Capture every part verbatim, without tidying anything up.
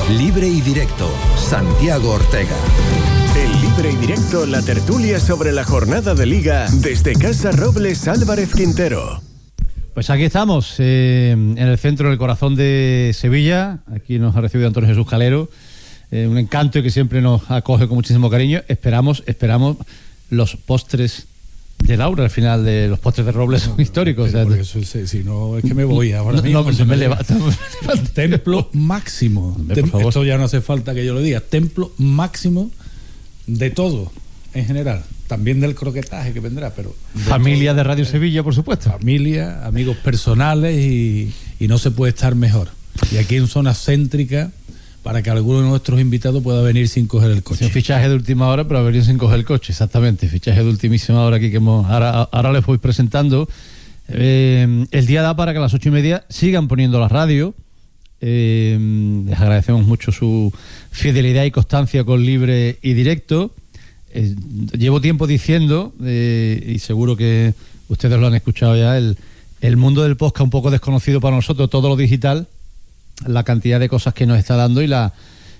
Libre y Directo, Santiago Ortega. En Libre y Directo, la tertulia sobre la jornada de Liga desde Casa Robles Álvarez Quintero. Pues aquí estamos, eh, en el centro del corazón de Sevilla. Aquí nos ha recibido Antonio Jesús Calero, eh, un encanto que siempre nos acoge con muchísimo cariño. Esperamos, esperamos los postres de Laura, al final de los postres de Robles son históricos. No, o sea, eso, si, si no, es que me voy ahora no, mismo. no, pues me levanto. Templo máximo. Hombre, Tem- por favor. Esto ya no hace falta que yo lo diga. Templo máximo de todo, en general. También del croquetaje que vendrá, pero... de Familia todo. de Radio Sevilla, por supuesto. Familia, amigos personales y, y no se puede estar mejor. Y aquí en zona céntrica, para que alguno de nuestros invitados pueda venir sin coger el coche. Un fichaje de última hora, pero venir sin coger el coche, exactamente. Fichaje de ultimísima hora aquí que hemos, ahora, ahora les voy presentando. Eh, el día da para que a las ocho y media sigan poniendo la radio. Eh, les agradecemos mucho su fidelidad y constancia con Libre y Directo. Eh, llevo tiempo diciendo, eh, y seguro que ustedes lo han escuchado ya, el, el mundo del podcast un poco desconocido para nosotros, todo lo digital, la cantidad de cosas que nos está dando y la,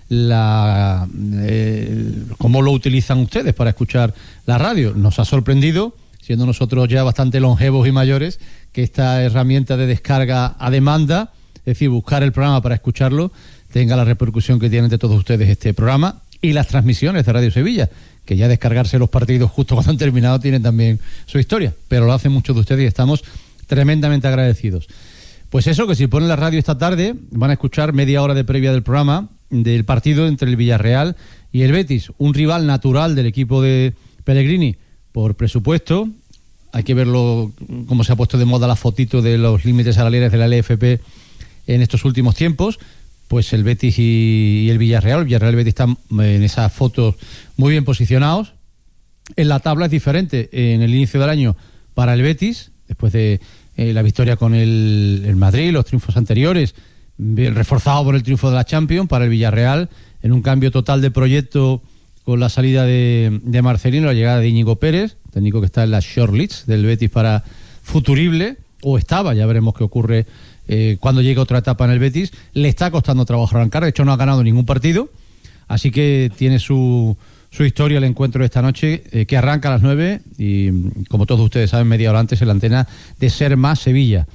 la eh, cómo lo utilizan ustedes para escuchar la radio. Nos ha sorprendido, siendo nosotros ya bastante longevos y mayores, que esta herramienta de descarga a demanda, es decir, buscar el programa para escucharlo, tenga la repercusión que tiene entre todos ustedes este programa y las transmisiones de Radio Sevilla, que ya descargarse los partidos justo cuando han terminado tienen también su historia, pero lo hacen muchos de ustedes y estamos tremendamente agradecidos. Pues eso, que si ponen la radio esta tarde van a escuchar media hora de previa del programa del partido entre el Villarreal y el Betis, un rival natural del equipo de Pellegrini por presupuesto. Hay que verlo cómo se ha puesto de moda la fotito de los límites salariales de la L F P en estos últimos tiempos. Pues el Betis y, y el Villarreal, el Villarreal y el Betis están en esas fotos muy bien posicionados. En la tabla es diferente en el inicio del año para el Betis, después de eh, la victoria con el, el Madrid, los triunfos anteriores, bien reforzado por el triunfo de la Champions. Para el Villarreal, en un cambio total de proyecto con la salida de, de Marcelino, la llegada de Íñigo Pérez, técnico que está en la shortlist del Betis para futurible, o estaba, ya veremos qué ocurre Eh, cuando llegue otra etapa en el Betis. Le está costando trabajo arrancar, de hecho no ha ganado ningún partido, así que tiene su, su historia el encuentro de esta noche, eh, que arranca a las nueve y, como todos ustedes saben, media hora antes en la antena de Ser Más Sevilla.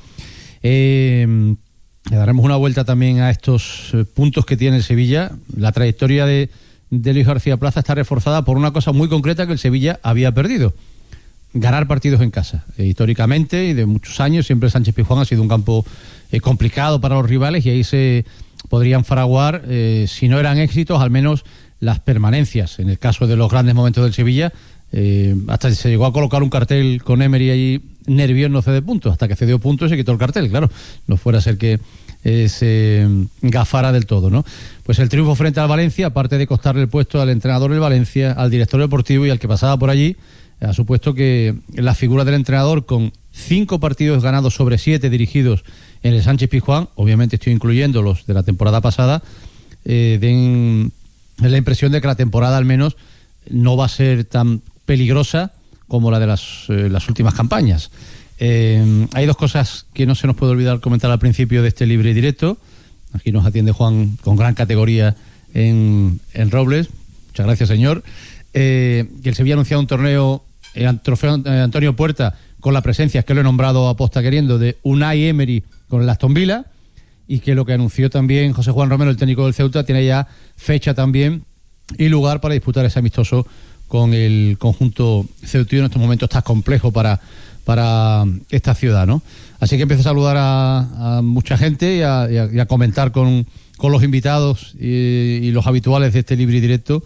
Eh, le daremos una vuelta también a estos eh, puntos que tiene el Sevilla. La trayectoria de, de Luis García Plaza está reforzada por una cosa muy concreta que el Sevilla había perdido: ganar partidos en casa. Eh, históricamente y de muchos años siempre Sánchez Pizjuán ha sido un campo eh, complicado para los rivales, y ahí se podrían fraguar, eh, si no eran éxitos, al menos las permanencias. En el caso de los grandes momentos del Sevilla, eh, hasta se llegó a colocar un cartel con Emery allí: nervios, no cede puntos, hasta que cedió puntos y se quitó el cartel. Claro, no fuera a ser que eh, se gafara del todo, ¿no? Pues el triunfo frente al Valencia, aparte de costarle el puesto al entrenador del Valencia, al director deportivo y al que pasaba por allí, ha supuesto que la figura del entrenador, con cinco partidos ganados sobre siete dirigidos en el Sánchez Pizjuán, obviamente estoy incluyendo los de la temporada pasada, eh, den la impresión de que la temporada al menos no va a ser tan peligrosa como la de las, eh, las últimas campañas. Eh, hay dos cosas que no se nos puede olvidar comentar al principio de este Libre y Directo. Aquí nos atiende Juan con gran categoría en, en Robles. Muchas gracias, señor. Eh, que el Sevilla ha anunciado un torneo, eh, trofeo eh, Antonio Puerta, con la presencia, que lo he nombrado aposta queriendo, de Unai Emery con el Aston Villa, y que lo que anunció también José Juan Romero, el técnico del Ceuta, tiene ya fecha también y lugar para disputar ese amistoso con el conjunto ceutino en estos momentos tan complejos para, para esta ciudad, ¿no? Así que empiezo a saludar a, a mucha gente y a, y a, y a comentar con, con los invitados y, y los habituales de este Libre y Directo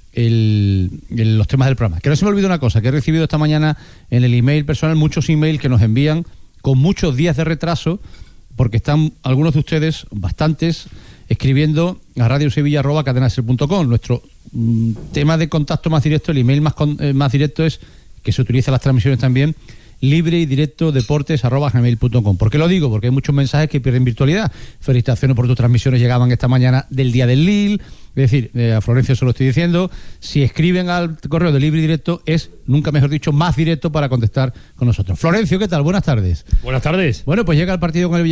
El, el, los temas del programa. Que no se me olvide una cosa, que he recibido esta mañana en el email personal muchos emails que nos envían con muchos días de retraso, porque están algunos de ustedes, bastantes, escribiendo a radiosevilla arroba cadenaser punto com. Nuestro mm, tema de contacto más directo, el email más, con, eh, más directo es, que se utiliza en las transmisiones también, libre y directo deportes arroba gmail punto com. ¿Por qué lo digo? Porque hay muchos mensajes que pierden virtualidad. Felicitaciones por tus transmisiones, llegaban esta mañana del día del Lille. Es decir, eh, a Florencio se lo estoy diciendo, si escriben al correo de Libre y Directo es, nunca mejor dicho, más directo para contestar con nosotros. Florencio, ¿qué tal? Buenas tardes. Buenas tardes. Bueno, pues llega el partido con el